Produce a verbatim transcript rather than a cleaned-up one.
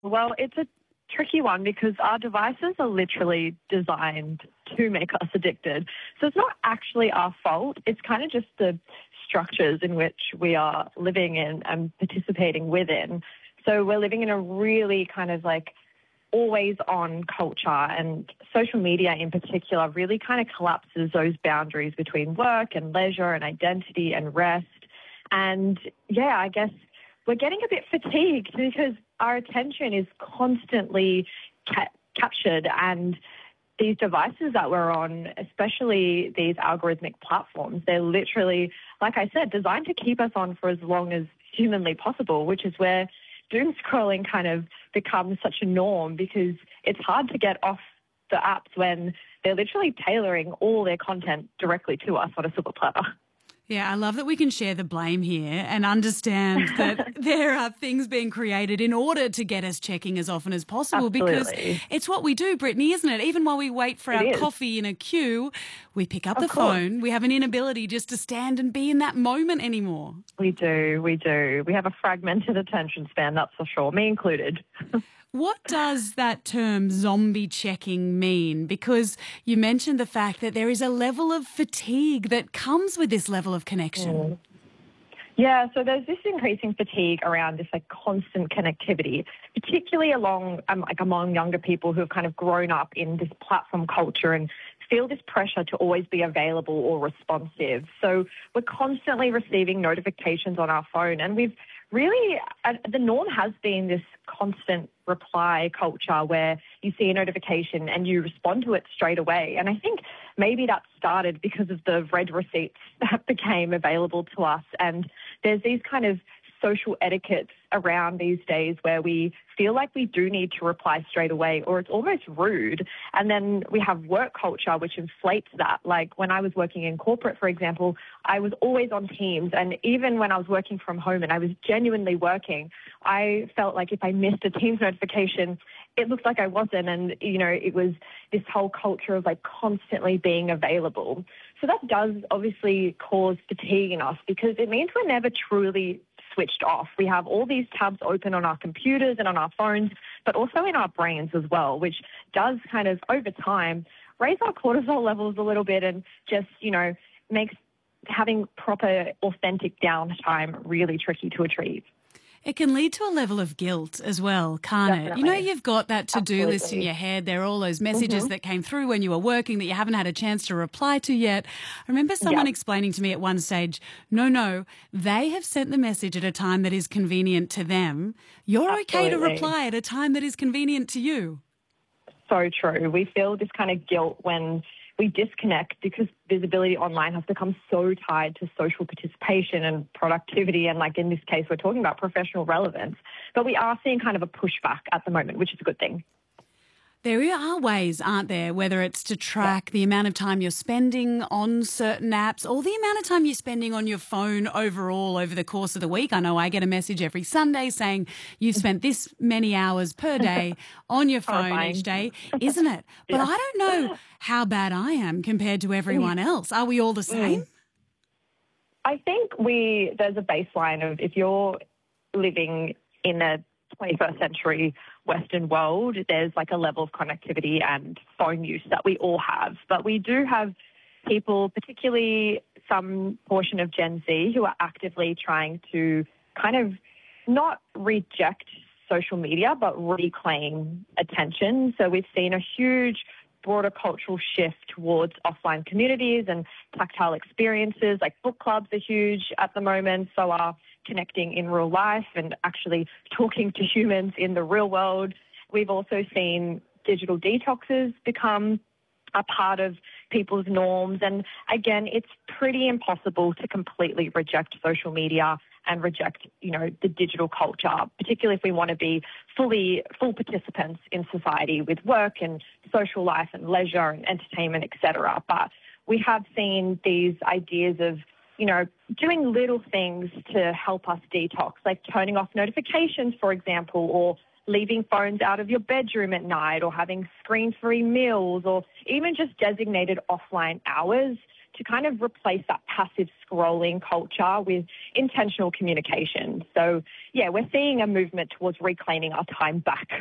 Well, it's a tricky one because our devices are literally designed to make us addicted. So it's not actually our fault. It's kind of just the structures in which we are living in and participating within. So we're living in a really kind of like always on culture, and social media in particular really kind of collapses those boundaries between work and leisure and identity and rest. And yeah, I guess we're getting a bit fatigued because our attention is constantly ca- captured, and these devices that we're on, especially these algorithmic platforms, they're literally, like I said, designed to keep us on for as long as humanly possible, which is where doom scrolling kind of becomes such a norm because it's hard to get off the apps when they're literally tailoring all their content directly to us on a silver platter. Yeah, I love that we can share the blame here and understand that there are things being created in order to get us checking as often as possible. Absolutely. Because it's what we do, Brittany, isn't it? Even while we wait for It our is. coffee in a queue, we pick up Of the course. phone. We have an inability just to stand and be in that moment anymore. We do, we do. We have a fragmented attention span, that's for sure, me included. What does that term zombie checking mean? Because you mentioned the fact that there is a level of fatigue that comes with this level of connection. Mm. Yeah, so there's this increasing fatigue around this like constant connectivity, particularly along um, like among younger people who have kind of grown up in this platform culture and feel this pressure to always be available or responsive. So we're constantly receiving notifications on our phone, and we've really, uh, the norm has been this constant reply culture where you see a notification and you respond to it straight away. And I think maybe that started because of the red receipts that became available to us. And there's these kind of social etiquettes around these days where we feel like we do need to reply straight away, or it's almost rude. And then we have work culture, which inflates that. Like when I was working in corporate, for example, I was always on Teams. And even when I was working from home and I was genuinely working, I felt like if I missed a Teams notification, it looked like I wasn't. And, you know, it was this whole culture of like constantly being available. So that does obviously cause fatigue in us because it means we're never truly switched off. We have all these tabs open on our computers and on our phones, but also in our brains as well, which does kind of over time raise our cortisol levels a little bit and just, you know, makes having proper authentic downtime really tricky to achieve. It can lead to a level of guilt as well, can't Definitely. it? You know, you've got that to-do list in Absolutely. your head. There are all those messages Mm-hmm. that came through when you were working that you haven't had a chance to reply to yet. I remember someone Yep. explaining to me at one stage, no, no, they have sent the message at a time that is convenient to them. You're okay to Absolutely. reply at a time that is convenient to you. So true. We feel this kind of guilt when we disconnect because visibility online has become so tied to social participation and productivity. And like in this case, we're talking about professional relevance. But we are seeing kind of a pushback at the moment, which is a good thing. There are ways, aren't there, whether it's to track the amount of time you're spending on certain apps or the amount of time you're spending on your phone overall over the course of the week. I know I get a message every Sunday saying you've spent this many hours per day on your phone Horrifying. each day, isn't it? But Yeah. I don't know how bad I am compared to everyone else. Are we all the same? I think we there's a baseline of if you're living in a twenty-first century Western world, there's like a level of connectivity and phone use that we all have. But we do have people, particularly some portion of Gen Z, who are actively trying to kind of not reject social media, but reclaim attention. So we've seen a huge broader cultural shift towards offline communities and tactile experiences. Like book clubs are huge at the moment, so are connecting in real life and actually talking to humans in the real world. We've also seen digital detoxes become a part of people's norms. And again, it's pretty impossible to completely reject social media and reject, you know, the digital culture, particularly if we want to be fully full participants in society with work and social life and leisure and entertainment, et cetera. But we have seen these ideas of, you know, doing little things to help us detox, like turning off notifications, for example, or leaving phones out of your bedroom at night, or having screen-free meals, or even just designated offline hours to kind of replace that passive scrolling culture with intentional communication. So, yeah, we're seeing a movement towards reclaiming our time back